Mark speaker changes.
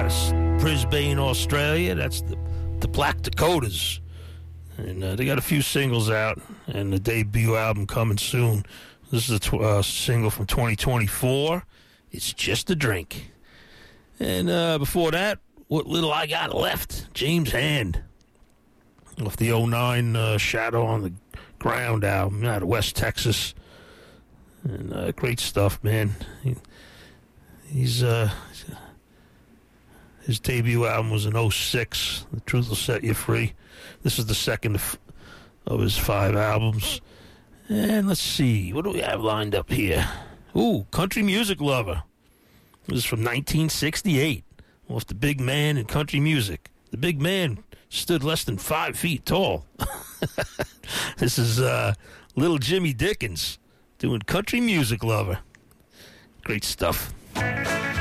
Speaker 1: out of Brisbane, Australia. That's the Black Dakotas. And they got a few singles out, and the debut album coming soon. This is a single from 2024. It's Just a Drink. And before that, What Little I Got Left, James Hand. Off the 09 Shadow on the Ground album out of West Texas. And great stuff, man. His debut album was in 06. The Truth Will Set You Free. This is the second of his 5 albums. And let's see, what do we have lined up here? Ooh, Country Music Lover. This is from 1968. Off the big man in country music. The big man stood less than 5 feet tall. This is little Jimmy Dickens doing Country Music Lover. Great stuff.